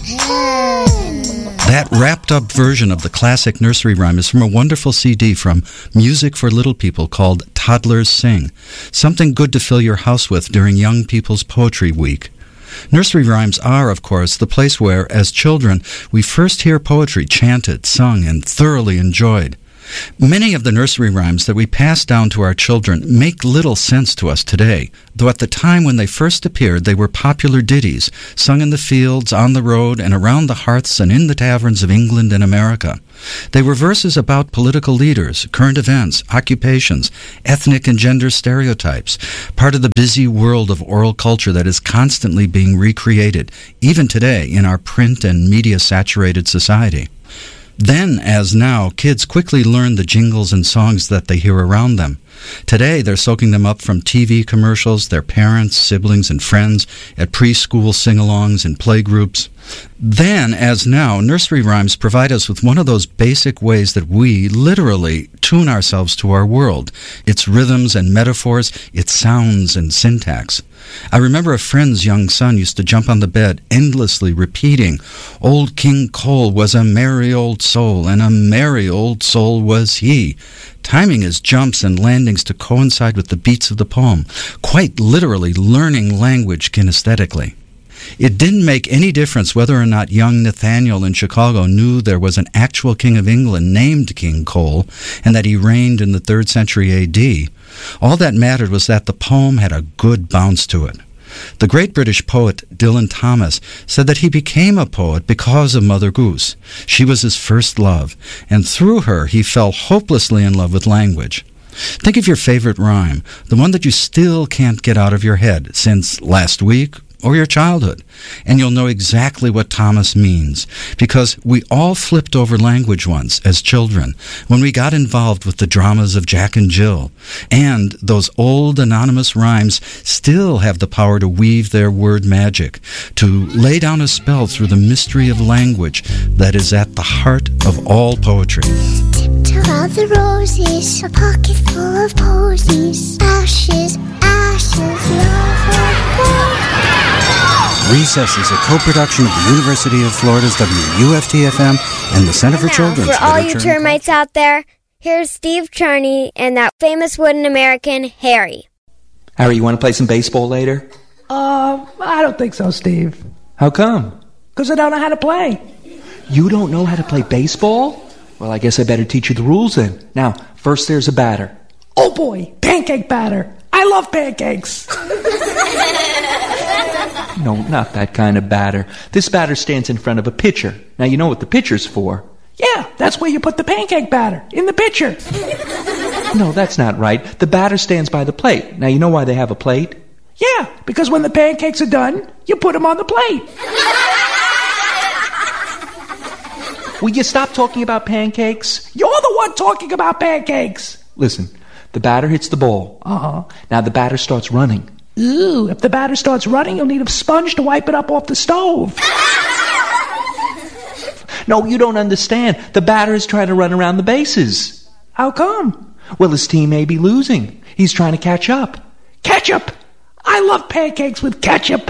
That wrapped-up version of the classic nursery rhyme is from a wonderful CD from Music for Little People called Toddlers Sing, something good to fill your house with during Young People's Poetry Week. Nursery rhymes are, of course, the place where, as children, we first hear poetry chanted, sung, and thoroughly enjoyed. Many of the nursery rhymes that we pass down to our children make little sense to us today, though at the time when they first appeared they were popular ditties, sung in the fields, on the road, and around the hearths and in the taverns of England and America. They were verses about political leaders, current events, occupations, ethnic and gender stereotypes, part of the busy world of oral culture that is constantly being recreated, even today in our print and media-saturated society. Then, as now, kids quickly learn the jingles and songs that they hear around them. Today, they're soaking them up from TV commercials, their parents, siblings, and friends, at preschool sing-alongs and playgroups. Then, as now, nursery rhymes provide us with one of those basic ways that we, literally, tune ourselves to our world, its rhythms and metaphors, its sounds and syntax. I remember a friend's young son used to jump on the bed, endlessly repeating, "Old King Cole was a merry old soul, and a merry old soul was he," timing his jumps and landings to coincide with the beats of the poem, quite literally learning language kinesthetically. It didn't make any difference whether or not young Nathaniel in Chicago knew there was an actual king of England named King Cole and that he reigned in the 3rd century A.D. All that mattered was that the poem had a good bounce to it. The great British poet Dylan Thomas said that he became a poet because of Mother Goose. She was his first love, and through her he fell hopelessly in love with language. Think of your favorite rhyme, the one that you still can't get out of your head since last week or your childhood, and you'll know exactly what Thomas means, because we all flipped over language once as children when we got involved with the dramas of Jack and Jill, and those old anonymous rhymes still have the power to weave their word magic, to lay down a spell through the mystery of language that is at the heart of all poetry. Tiptoe out the roses, a pocket full of posies, ashes, ashes, love of gold. Recess is a co-production of the University of Florida's WUFT-FM and the Center for Children's For all you Literature. termites out there, here's Steve Cherney and that famous wooden American, Harry. Harry, you want to play some baseball later? I don't think so, Steve. How come? Because I don't know how to play. You don't know how to play baseball? Well, I guess I better teach you the rules then. Now, first there's a batter. Oh boy, pancake batter. I love pancakes. No, not that kind of batter. This batter stands in front of a pitcher. Now, you know what the pitcher's for. Yeah, that's where you put the pancake batter, in the pitcher. No, that's not right. The batter stands by the plate. Now, you know why they have a plate? Yeah, because when the pancakes are done, you put them on the plate. Will you stop talking about pancakes? You're the one talking about pancakes. Listen, the batter hits the ball. Uh-huh. Now the batter starts running. Ooh, if the batter starts running, you'll need a sponge to wipe it up off the stove. No, you don't understand. The batter is trying to run around the bases. How come? Well, his team may be losing. He's trying to catch up. Ketchup! I love pancakes with ketchup.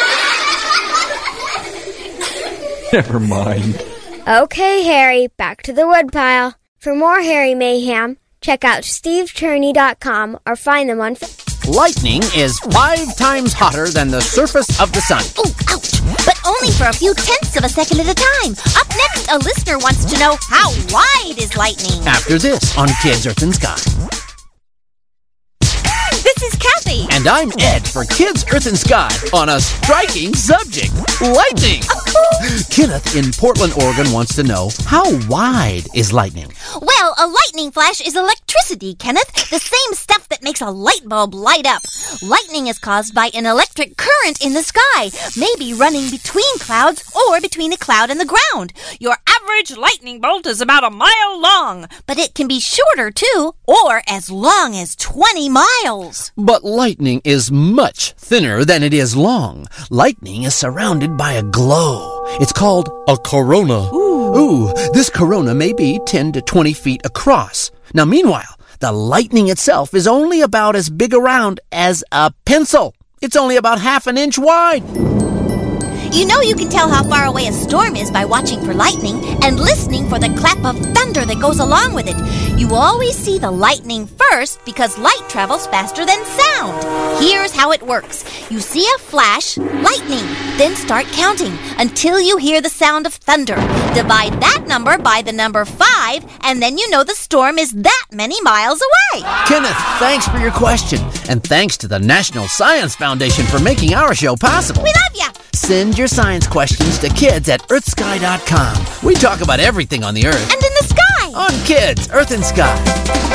Never mind. Okay, Harry, back to the woodpile. For more Harry Mayhem, check out stevecherney.com or find them on Lightning is 5 times hotter than the surface of the sun. Ooh, ouch. But only for a few tenths of a second at a time. Up next, a listener wants to know, how wide is lightning? After this on Kids, Earth, and Sky. This is Kathy. And I'm Ed for Kids, Earth, and Sky on a striking subject, lightning. Kenneth in Portland, Oregon wants to know, how wide is lightning? Well, a lightning flash is electricity, Kenneth. The same stuff that makes a light bulb light up. Lightning is caused by an electric current in the sky, maybe running between clouds or between a cloud and the ground. Your average lightning bolt is about a mile long, but it can be shorter too, or as long as 20 miles. But lightning is much thinner than it is long. Lightning is surrounded by a glow. It's called a corona. Ooh, this corona may be 10 to 20 feet across. Now, meanwhile, the lightning itself is only about as big around as a pencil. It's only about half an inch wide. You know you can tell how far away a storm is by watching for lightning and listening for the clap of thunder that goes along with it. You always see the lightning first because light travels faster than sound. Here's how it works. You see a flash, lightning, then start counting until you hear the sound of thunder. Divide that number by the number 5, and then you know the storm is that many miles away. Kenneth, thanks for your question. And thanks to the National Science Foundation for making our show possible. We love ya! Send your science questions to kids@earthsky.com. We talk about everything on the Earth. And in the sky! On Kids, Earth and Sky.